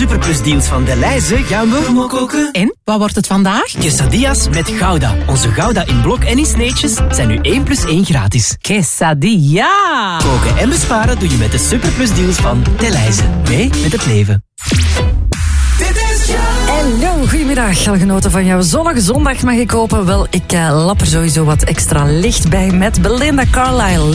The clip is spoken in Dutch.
superplusdeals van Delhaize gaan we mokoken. En, wat wordt het vandaag? Quesadillas met Gouda. Onze Gouda in blok en in sneetjes zijn nu 1 + 1 gratis. Quesadilla! Koken en besparen doe je met de superplusdeals van Delhaize. Mee met het leven. Hallo, goedemiddag. Al genoten van jouw zonnige zondag mag ik hopen? Wel, ik lap er sowieso wat extra licht bij met Belinda Carlisle.